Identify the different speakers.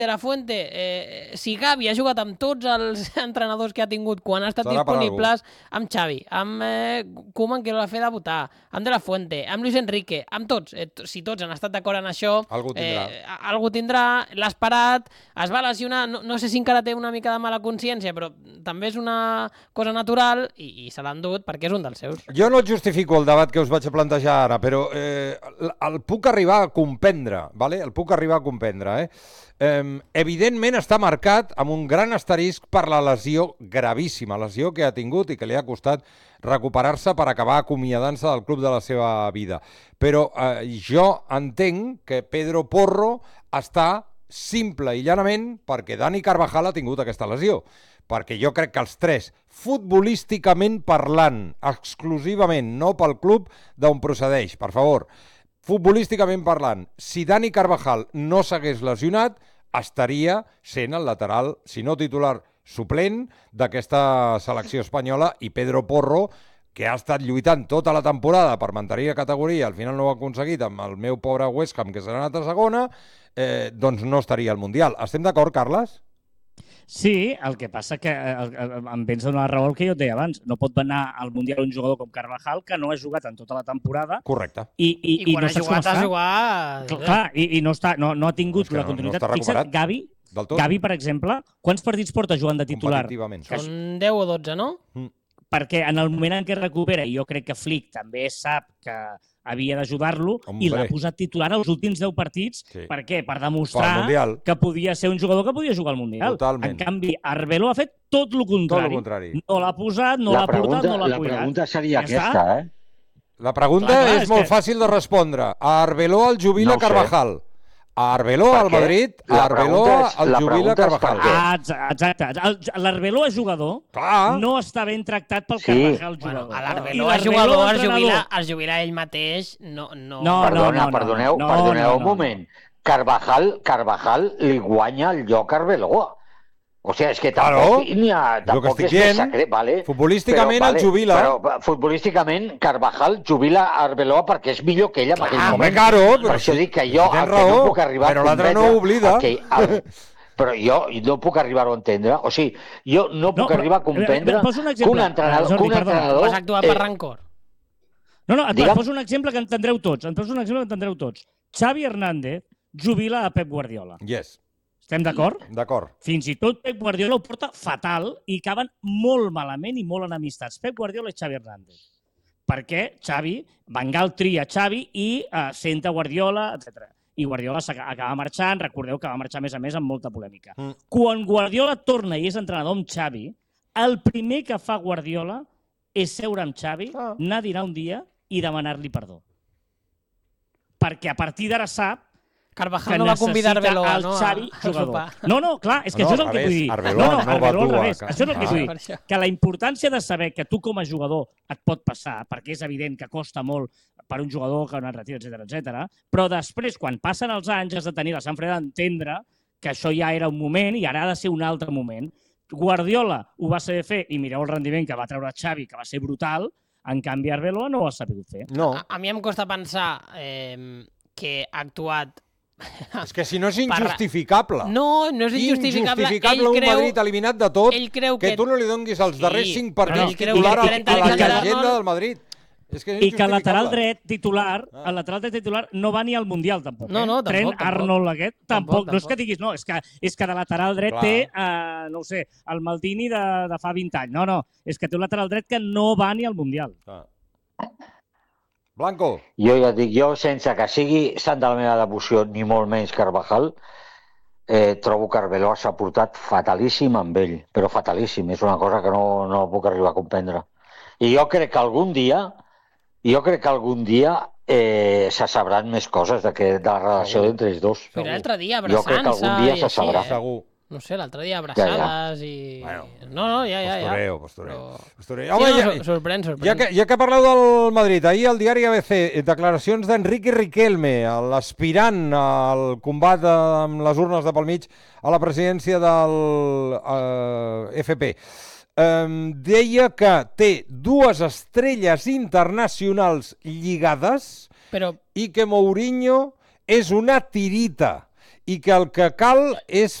Speaker 1: de la Fuente, si Gavi ha jugat amb tots els entrenadors que ha tingut quan ha estat disponibles, amb Xavi, amb Koeman, que l'ha fet debutar, amb De la Fuente, amb Luis Enrique, amb tots, si tots han estat d'acord en això, algú tindrà, l'ha esperat, es va lesionar, no sé si encara té una mica de mala consciència, però també és una cosa natural i se l'han dut perquè és un dels seus.
Speaker 2: Jo no justifico el debat que us vaig a plantejar ara, però el puc arribar a comprendre, ¿vale? El puc arribar a comprendre, evidentment està marcat amb un gran asterisc per la lesió gravíssima, lesió que ha tingut i que li ha costat recuperar-se per acabar acomiadant-se del club de la seva vida. Però jo entenc que Pedro Porro està simple i llanament perquè Dani Carvajal ha tingut aquesta lesió. Perquè jo crec que els tres, futbolísticament parlant, exclusivament, no pel club d'on procedeix, per favor, futbolísticament parlant, si Dani Carvajal no s'hagués lesionat, estaria sent el lateral, si no titular, suplent d'aquesta selecció espanyola, i Pedro Porro, que ha estat lluitant tota la temporada per mantenir la categoria, al final no ho ha aconseguit amb el meu pobre West Ham, que s'ha anat a segona, doncs no estaria al Mundial. Estem d'acord, Carles?
Speaker 3: Sí, el que passa que em vens donar la raó al que jo et deia abans. No pot anar al Mundial un jugador com Carvajal que no ha jugat en tota la temporada.
Speaker 2: Correcte.
Speaker 1: I quan ha jugat, ha jugat...
Speaker 3: Clar, i no ha tingut la continuïtat. Fixa't, Gavi, per exemple, quants partits porta jugant de titular?
Speaker 1: Són 10 o 12, no?
Speaker 3: Perquè en el moment en què recupera, i jo crec que Flick també sap que havia d'ajudar-lo, i l'ha posat titular als últims 10 partits. Per què? Per demostrar que podia ser un jugador que podia jugar al Mundial. En canvi, Arbeloa ha fet tot el contrari. No l'ha posat, no l'ha portat, no l'ha cuidat.
Speaker 4: La pregunta seria aquesta,
Speaker 2: La pregunta és molt fàcil de respondre. A Arbeloa el jubila Carvajal. A Arbeloa al Madrid, a Arbeloa el jubila Carvajal.
Speaker 3: Exacte. L'Arbeloa jugador no està ben tractat pel Carvajal jugador.
Speaker 1: A l'Arbeloa jugador es jubila ell mateix.
Speaker 4: Perdoneu un moment. Carvajal li guanya el lloc a Arbeloa. O sigui, és que tampoc és més secret, ¿vale?
Speaker 2: Futbolísticament el jubila.
Speaker 4: Però futbolísticament Carvajal jubila Arbeloa perquè és millor que ell en aquell moment. Per això dic que jo no puc arribar a comprendre...
Speaker 2: Però l'altre no ho oblida.
Speaker 4: Però jo no puc arribar-ho a entendre. O sigui, jo no puc arribar a comprendre que un entrenador...
Speaker 1: Vas actuar per rancor.
Speaker 3: No, et poso un exemple que entendreu tots. Xavi Hernández jubila a Pep Guardiola.
Speaker 2: Yes.
Speaker 3: Estem d'acord?
Speaker 2: D'acord.
Speaker 3: Fins i tot Pep Guardiola ho porta fatal i acaben molt malament i molt enemistats. Pep Guardiola i Xavi Hernández. Perquè Xavi, Van Gaal tria Xavi i senta Guardiola, etc. I Guardiola acaba marxant, recordeu que va marxar a més amb molta polèmica. Quan Guardiola torna i és entrenador amb Xavi, el primer que fa Guardiola és seure amb Xavi, anar a dinar un dia i demanar-li perdó. Perquè a partir d'ara sap
Speaker 1: Carvajal no va convidar Arbeloa, no?
Speaker 3: No, clar, és que això és el que vull dir.
Speaker 2: Arbeloa no va dur.
Speaker 3: Això és el que vull dir. Que la importància de saber que tu com a jugador et pot passar, perquè és evident que costa molt per un jugador que ha anat retir, etc. Però després, quan passen els anys, has de tenir la sang freda d'entendre que això ja era un moment i ara ha de ser un altre moment. Guardiola ho va saber fer i mireu el rendiment que va treure Xavi, que va ser brutal. En canvi, Arbeloa no ho ha sabut fer.
Speaker 1: A mi em costa pensar que ha actuat...
Speaker 2: És que si no és injustificable.
Speaker 1: No és injustificable.
Speaker 2: Injustificable un Madrid eliminat de tot, que tu no li donguis els darrers 5 partits titular a la llegenda del Madrid.
Speaker 3: I que el lateral dret titular no va ni al Mundial, tampoc. Trent Arnold aquest, tampoc. No és que diguis, no, és que de lateral dret té, no ho sé, el Maldini de fa 20 anys. No, és que té un lateral dret que no va ni al Mundial.
Speaker 2: Blanco.
Speaker 4: Jo ja dic, sense que sigui sant de la meva devoció, ni molt menys Carvajal, trobo que Arbeloa s'ha portat fatalíssim amb ell, però fatalíssim, és una cosa que no puc arribar a comprendre. I jo crec que algun dia se sabran més coses de la relació entre ells dos.
Speaker 1: Però l'altre dia abraçant-se...
Speaker 4: Jo crec que algun dia se sabrà.
Speaker 2: Segur.
Speaker 1: No sé, l'altre dia abraçades i... No, ja.
Speaker 2: Postureo.
Speaker 1: Sorprèn.
Speaker 2: Ja que parleu del Madrid, ahir al diari ABC, declaracions d'Enrique Riquelme, l'aspirant al combat amb les urnes de pel mig a la presidència del FP. Deia que té 2 estrelles internacionals lligades i que Mourinho és una tirita i que el que cal és